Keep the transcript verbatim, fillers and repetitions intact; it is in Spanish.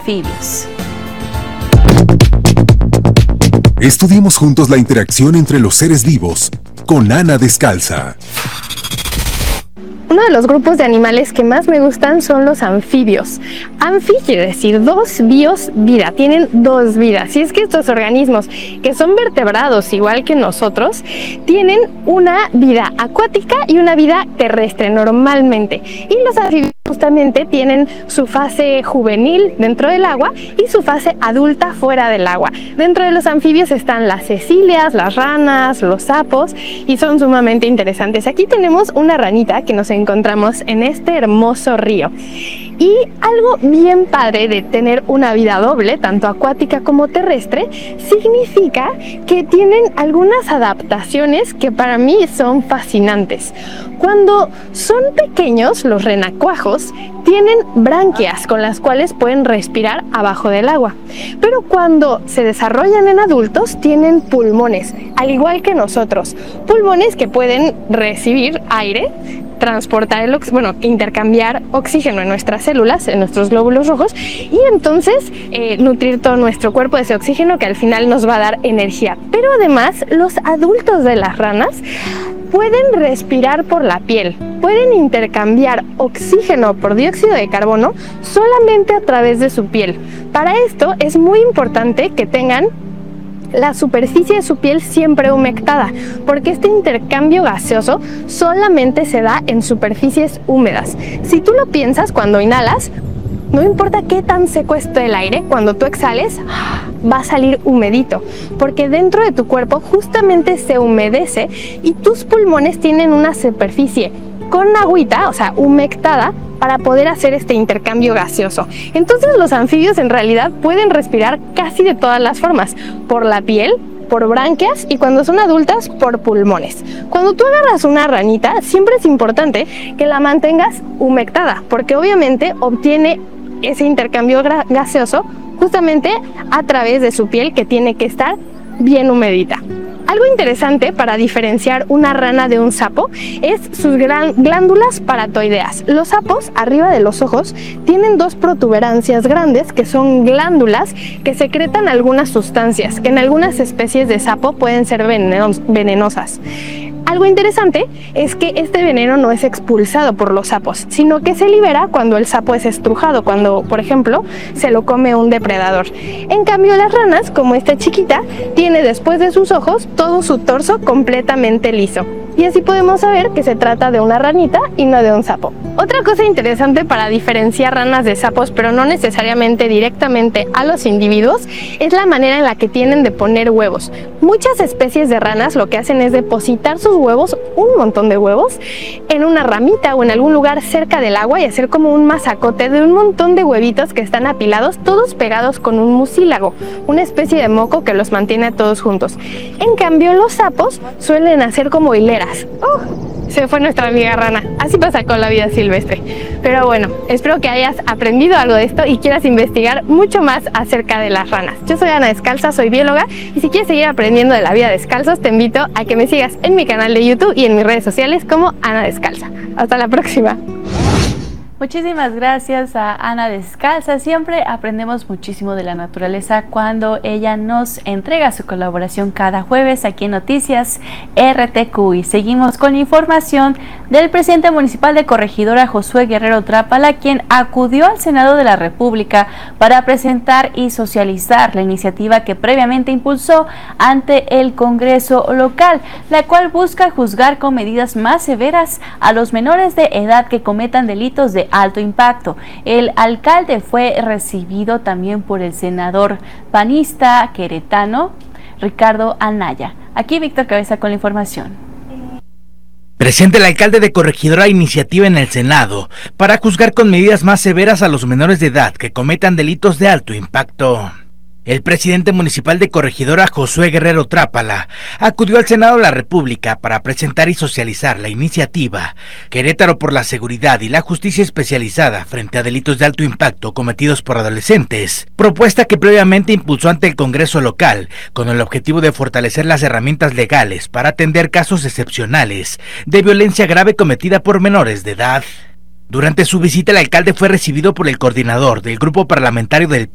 anfibios. Estudiemos juntos la interacción entre los seres vivos con Ana Descalza. Uno de los grupos de animales que más me gustan son los anfibios. Anfi quiere decir dos, bios, vida. Tienen dos vidas. Y es que estos organismos, que son vertebrados igual que nosotros, tienen una vida acuática y una vida terrestre normalmente. Y los anfibios justamente tienen su fase juvenil dentro del agua y su fase adulta fuera del agua. Dentro de los anfibios están las cecilias, las ranas, los sapos, y son sumamente interesantes. Aquí tenemos una ranita que nos encontramos en este hermoso río. Y algo bien padre de tener una vida doble, tanto acuática como terrestre, significa que tienen algunas adaptaciones que para mí son fascinantes. Cuando son pequeños, los renacuajos tienen branquias con las cuales pueden respirar abajo del agua. Pero cuando se desarrollan en adultos, tienen pulmones, al igual que nosotros. Pulmones que pueden recibir aire, transportar el bueno, intercambiar oxígeno en nuestras células, en nuestros glóbulos rojos, y entonces eh, nutrir todo nuestro cuerpo de ese oxígeno que al final nos va a dar energía. Pero además, los adultos de las ranas pueden respirar por la piel, pueden intercambiar oxígeno por dióxido de carbono solamente a través de su piel. Para esto es muy importante que tengan la superficie de su piel siempre humectada, porque este intercambio gaseoso solamente se da en superficies húmedas. Si tú lo piensas, cuando inhalas, no importa qué tan seco esté el aire, cuando tú exhales, va a salir humedito, porque dentro de tu cuerpo justamente se humedece y tus pulmones tienen una superficie con agüita, o sea, humectada, para poder hacer este intercambio gaseoso. Entonces los anfibios en realidad pueden respirar casi de todas las formas, por la piel, por branquias y cuando son adultas por pulmones. Cuando tú agarras una ranita, siempre es importante que la mantengas humectada, porque obviamente obtiene ese intercambio gaseoso justamente a través de su piel, que tiene que estar bien humedita. Algo interesante para diferenciar una rana de un sapo es sus glándulas paratoideas. Los sapos, arriba de los ojos, tienen dos protuberancias grandes que son glándulas que secretan algunas sustancias que en algunas especies de sapo pueden ser venenos- venenosas. Algo interesante es que este veneno no es expulsado por los sapos, sino que se libera cuando el sapo es estrujado, cuando, por ejemplo, se lo come un depredador. En cambio, las ranas, como esta chiquita, tiene después de sus ojos todo su torso completamente liso. Y así podemos saber que se trata de una ranita y no de un sapo. Otra cosa interesante para diferenciar ranas de sapos, pero no necesariamente directamente a los individuos, es la manera en la que tienen de poner huevos. Muchas especies de ranas lo que hacen es depositar sus huevos, un montón de huevos, en una ramita o en algún lugar cerca del agua y hacer como un masacote de un montón de huevitos que están apilados, todos pegados con un mucílago, una especie de moco que los mantiene a todos juntos. En cambio, los sapos suelen hacer como hileras. ¡Uh! Se fue nuestra amiga rana. Así pasa con la vida silvestre. Pero bueno, espero que hayas aprendido algo de esto y quieras investigar mucho más acerca de las ranas. Yo soy Ana Descalza, soy bióloga, y si quieres seguir aprendiendo de la vida descalzos, te invito a que me sigas en mi canal de YouTube y en mis redes sociales como Ana Descalza. Hasta la próxima. Muchísimas gracias a Ana Descalza. Siempre aprendemos muchísimo de la naturaleza cuando ella nos entrega su colaboración cada jueves aquí en Noticias R T Q. Y seguimos con información del presidente municipal de Corregidora, Josué Guerrero Trápala, quien acudió al Senado de la República para presentar y socializar la iniciativa que previamente impulsó ante el Congreso local, la cual busca juzgar con medidas más severas a los menores de edad que cometan delitos de alto impacto. El alcalde fue recibido también por el senador panista queretano Ricardo Anaya. Aquí Víctor Cabeza con la información. Presenta el alcalde de Corregidora iniciativa en el Senado para juzgar con medidas más severas a los menores de edad que cometan delitos de alto impacto. El presidente municipal de Corregidora, Josué Guerrero Trápala, acudió al Senado de la República para presentar y socializar la iniciativa Querétaro por la seguridad y la justicia especializada frente a delitos de alto impacto cometidos por adolescentes, propuesta que previamente impulsó ante el Congreso local con el objetivo de fortalecer las herramientas legales para atender casos excepcionales de violencia grave cometida por menores de edad. Durante su visita, el alcalde fue recibido por el coordinador del grupo parlamentario del